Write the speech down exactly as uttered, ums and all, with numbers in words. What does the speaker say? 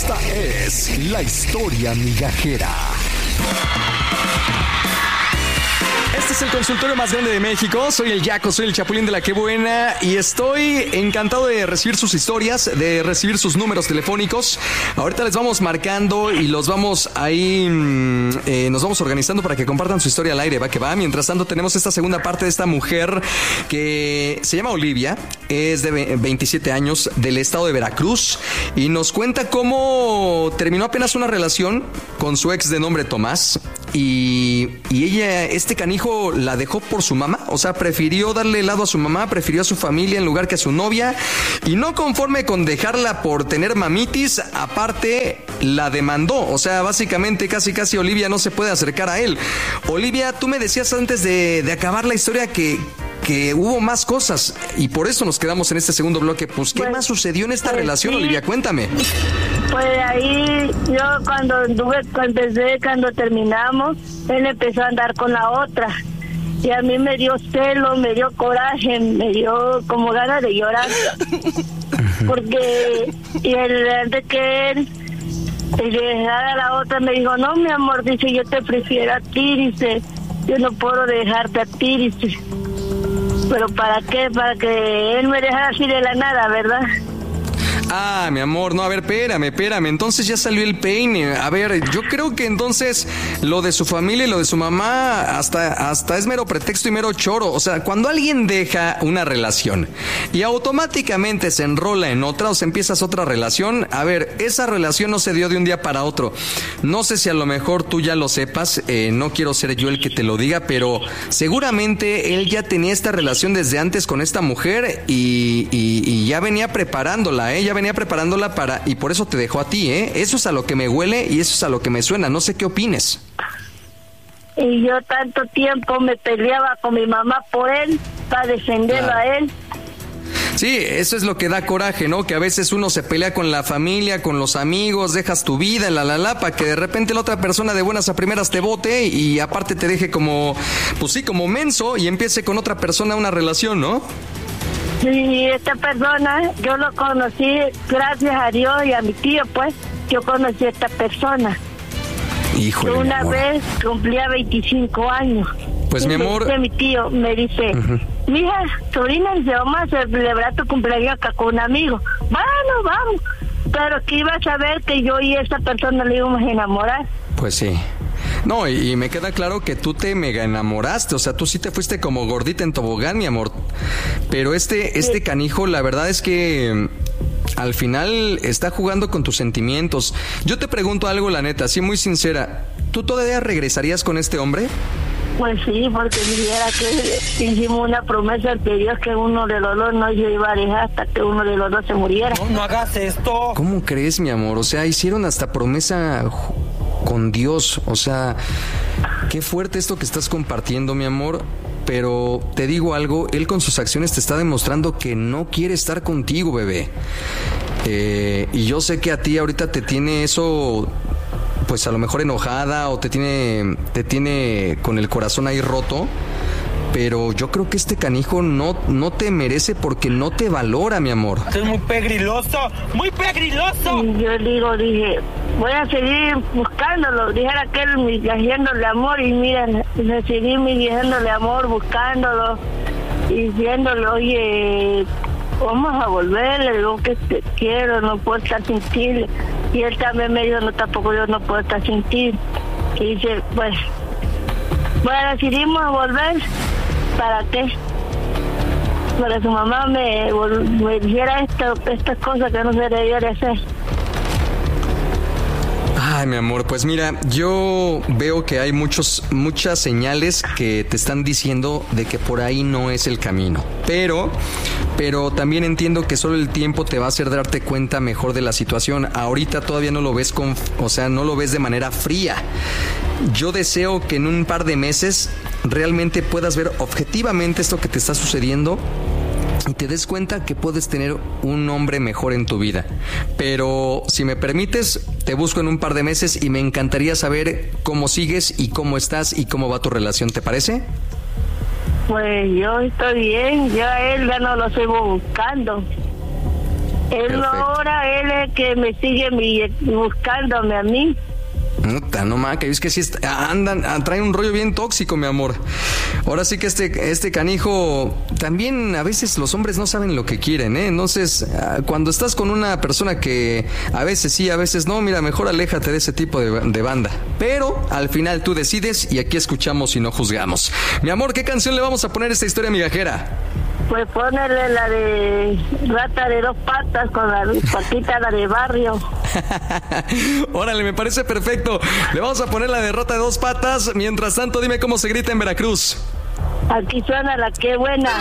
Esta es la historia migajera. Este es el consultorio más grande de México. Soy el Yaco, soy el Chapulín de la Que Buena y estoy encantado de recibir sus historias, de recibir sus números telefónicos. Ahorita les vamos marcando y los vamos ahí, eh, nos vamos organizando para que compartan su historia al aire, va que va. Mientras tanto tenemos esta segunda parte de esta mujer que se llama Olivia, es de veintisiete años, del estado de Veracruz y nos cuenta cómo terminó apenas una relación con su ex de nombre Tomás y, y ella, este canijo la dejó por su mamá, o sea, prefirió darle helado a su mamá, prefirió a su familia en lugar que a su novia y no conforme con dejarla por tener mamitis, aparte la demandó, o sea, básicamente casi casi Olivia no se puede acercar a él. Olivia, tú me decías antes de, de acabar la historia que que hubo más cosas y por eso nos quedamos en este segundo bloque. Pues, ¿qué pues, más sucedió en esta pues, relación, sí. Olivia? Cuéntame. Pues ahí yo cuando anduve, cuando empecé, cuando terminamos, él empezó a andar con la otra y a mí me dio celo, me dio coraje, me dio como ganas de llorar porque y el de que él y dejar a la otra me dijo, no mi amor, dice, yo te prefiero a ti, dice, yo no puedo dejarte a ti, dice. Pero ¿para qué? Para que él me dejara así de la nada, ¿verdad? Ah, mi amor, no, a ver, espérame, espérame, entonces ya salió el peine. A ver, yo creo que entonces lo de su familia y lo de su mamá hasta, hasta es mero pretexto y mero choro. O sea, cuando alguien deja una relación y automáticamente se enrola en otra o se empiezas otra relación, a ver, esa relación no se dio de un día para otro. No sé si a lo mejor tú ya lo sepas, eh, no quiero ser yo el que te lo diga, pero seguramente él ya tenía esta relación desde antes con esta mujer y, y, y ya venía preparándola, ¿eh? Ya venía preparándola para, y por eso te dejó a ti, ¿eh? Eso es a lo que me huele y eso es a lo que me suena, no sé qué opines. Y yo tanto tiempo me peleaba con mi mamá por él, para defenderlo claro. a él. Sí, eso es lo que da coraje, ¿no? Que a veces uno se pelea con la familia, con los amigos, dejas tu vida, la la la, para que de repente la otra persona de buenas a primeras te bote y aparte te deje como, pues sí, como menso y empiece con otra persona una relación, ¿no? Sí, esta persona, yo lo conocí gracias a Dios y a mi tío, pues, yo conocí a esta persona. Híjole, yo una mi amor. vez cumplía veinticinco años. Pues y mi amor... Me dice, mi tío me dice, uh-huh. mija, sobrina, dice, vamos a celebrar tu cumpleaños acá con un amigo. Bueno, vamos. Pero que ibas a ver que yo y esa persona le íbamos a enamorar. Pues sí. No, y, y me queda claro que tú te mega enamoraste, o sea, tú sí te fuiste como gordita en tobogán, mi amor. Pero este, este sí. canijo, la verdad es que al final está jugando con tus sentimientos. Yo te pregunto algo, la neta, así muy sincera, ¿tú todavía regresarías con este hombre? Pues sí, porque dijera que hicimos una promesa ante Dios que uno de los dos no se iba a dejar hasta que uno de los dos se muriera. No, no hagas esto. ¿Cómo crees, mi amor? O sea, hicieron hasta promesa con Dios. O sea, qué fuerte esto que estás compartiendo, mi amor. Pero te digo algo, él con sus acciones te está demostrando que no quiere estar contigo, bebé. Eh, y yo sé que a ti ahorita te tiene eso... pues a lo mejor enojada o te tiene te tiene con el corazón ahí roto, pero yo creo que este canijo no, no te merece porque no te valora, mi amor. Es muy pegriloso, muy pegriloso. Y yo digo, dije, voy a seguir buscándolo, dijera aquel migajiéndole amor y mira, me seguí migajiéndole amor, buscándolo y diciéndole, oye, vamos a volver, le digo que te quiero, no puedo estar sin ti. Y él también me dijo, no, tampoco yo no puedo estar sin ti. Y dice, pues, bueno, decidimos volver, ¿para qué? Para que su mamá me, me dijera esto, estas cosas que no se debía de hacer. Ay, mi amor, pues mira, yo veo que hay muchos, muchas señales que te están diciendo de que por ahí no es el camino. Pero, pero también entiendo que solo el tiempo te va a hacer darte cuenta mejor de la situación. Ahorita todavía no lo ves con, o sea, no lo ves de manera fría. Yo deseo que en un par de meses realmente puedas ver objetivamente esto que te está sucediendo y te des cuenta que puedes tener un hombre mejor en tu vida. Pero si me permites, te busco en un par de meses y me encantaría saber cómo sigues y cómo estás y cómo va tu relación, ¿te parece? Pues yo estoy bien, yo a él ya no lo estoy buscando. Él Perfecto. ahora, él es que me sigue mi, buscándome a mí. Puta, no mames, es que sí est- andan, ah, trae un rollo bien tóxico, mi amor. Ahora sí que este, este canijo, también a veces los hombres no saben lo que quieren, ¿eh? Entonces, ah, cuando estás con una persona que a veces sí, a veces no, mira, mejor aléjate de ese tipo de, de banda. Pero al final tú decides y aquí escuchamos y no juzgamos. Mi amor, ¿qué canción le vamos a poner a esta historia migajera? Pues ponerle la de rata de dos patas con la patita, la de barrio. Órale, me parece perfecto. Le vamos a poner la derrota de dos patas. Mientras tanto, dime cómo se grita en Veracruz. Aquí suena la que buena.